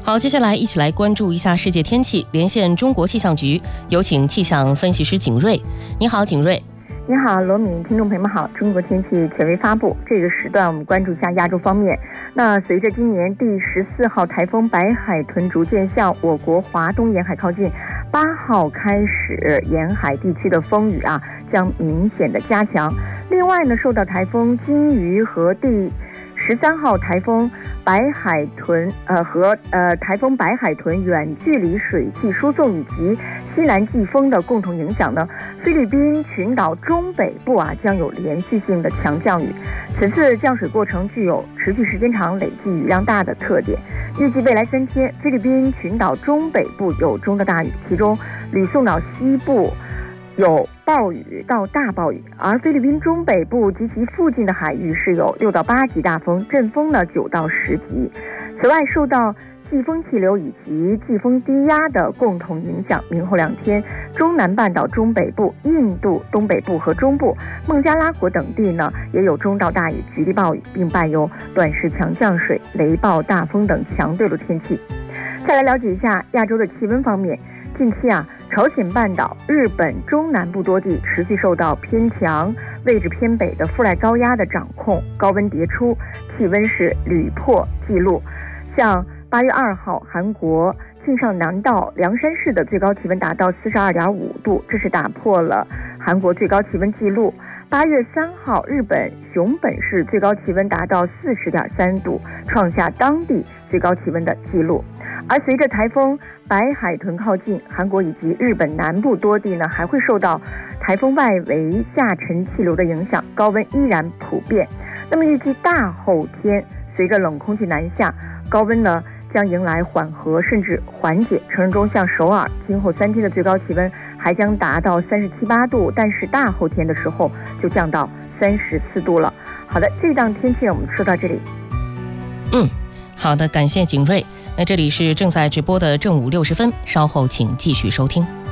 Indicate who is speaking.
Speaker 1: 好，接下来一起来关注一下世界天气，连线中国气象局，有请气象分析师景瑞。你好，景瑞。
Speaker 2: 你好，罗敏，听众朋友们好。中国天气权威发布，这个时段我们关注一下亚洲方面。那随着今年第14号台风白海豚逐渐向我国华东沿海靠近，8号开始沿海地区的风雨将明显的加强。另外呢，受到台风金鱼和第13号台风白海豚台风白海豚远距离水汽输送以及西南季风的共同影响呢，菲律宾群岛中北部将有连续性的强降雨。此次降水过程具有持续时间长、累计雨量大的特点。预计未来3天，菲律宾群岛中北部有中的大雨，其中吕宋岛西部有暴雨到大暴雨，而菲律宾中北部及其附近的海域是有6到8级大风，阵风呢9到10级。此外，受到季风气流以及季风低压的共同影响，明后2天，中南半岛中北部、印度东北部和中部、孟加拉国等地呢也有中到大雨、局地暴雨，并伴有短时强降水、雷暴、大风等强对流天气。再来了解一下亚洲的气温方面，近期朝鲜半岛、日本中南部多地持续受到偏强、位置偏北的副赖高压的掌控，高温迭出，气温是屡破纪录。像8月2号，韩国庆尚南道凉山市的最高气温达到42.5度，这是打破了韩国最高气温纪录。8月3号，日本熊本市最高气温达到40.3度，创下当地最高气温的纪录。而随着台风白海豚靠近，韩国以及日本南部多地呢还会受到台风外围下沉气流的影响，高温依然普遍。那么预计大后天，随着冷空气南下，高温呢将迎来缓和甚至缓解。城市中像首尔，今后3天的最高气温还将达到37、8度，但是大后天的时候就降到34度了。好的，这档天气我们说到这里。
Speaker 1: 好的，感谢景瑞。那这里是正在直播的正午60分，稍后请继续收听。